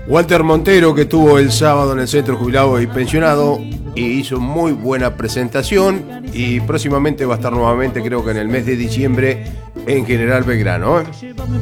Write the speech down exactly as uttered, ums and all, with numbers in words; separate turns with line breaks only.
Walter Montero, que estuvo el sábado en el Centro Jubilado y Pensionado y hizo muy buena presentación, y próximamente va a estar nuevamente, creo que en el mes de diciembre, en General Belgrano, ¿eh?